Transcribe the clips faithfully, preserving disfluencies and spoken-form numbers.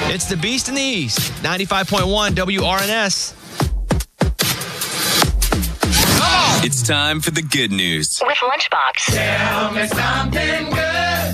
It's the Beast in the East, ninety-five point one W R N S. It's time for the good news. With Lunchbox. Tell me something good.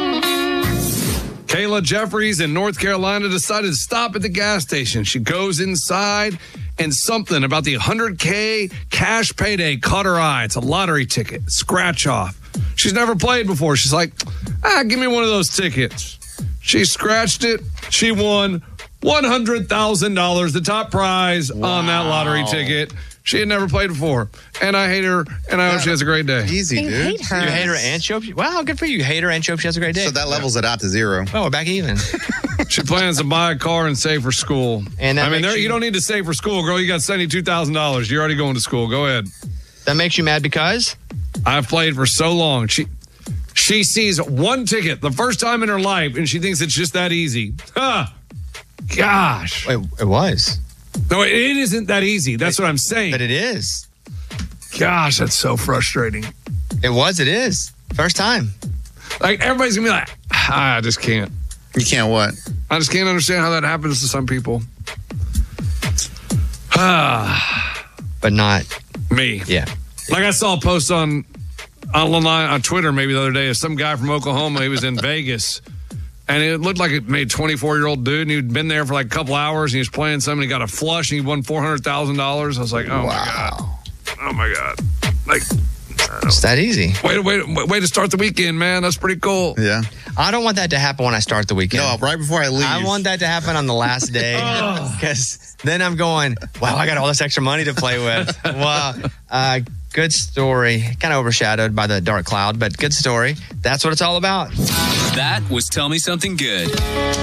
Kayla Jeffries in North Carolina decided to stop at the gas station. She goes inside, and something about the one hundred K cash payday caught her eye. It's a lottery ticket, scratch off. She's never played before. She's like, ah, give me one of those tickets. She scratched it. She won one hundred thousand dollars, the top prize wow. on that lottery ticket. She had never played before. And I hate her, and I hope she has a great day. Easy, you dude. Hate her. You hate her and she hope she, wow, good for you. You hate her and she hope she has a great day. So that levels it out to zero. Oh, we're back even. She plans to buy a car and save for school. And that I mean, makes there, you- you don't need to save for school, girl. You got seventy-two thousand dollars. You're already going to school. Go ahead. That makes you mad because? I've played for so long. She she sees one ticket the first time in her life, and she thinks it's just that easy. Huh. Gosh. Wait, it was. No, it isn't that easy. That's what I'm saying. But it is. Gosh, that's so frustrating. It was, it is. First time. Like, everybody's going to be like, ah, I just can't. You can't what? I just can't understand how that happens to some people. Ah. But not Me. Yeah. Like I saw a post on online on Twitter maybe the other day of some guy from Oklahoma. He was in Vegas, and it looked like it made twenty-four-year-old dude, and he'd been there for like a couple hours, and he was playing something, and he got a flush, and he won four hundred thousand dollars. I was like, oh, wow. my God. Oh, my God. Like, it's that easy. Way to, way, to, way to start the weekend, man. That's pretty cool. Yeah. I don't want that to happen when I start the weekend. No, right before I leave. I want that to happen on the last day because then I'm going, wow, I got all this extra money to play with. Wow. Uh, good story. Kind of overshadowed by the dark cloud, but good story. That's what it's all about. That was Tell Me Something Good.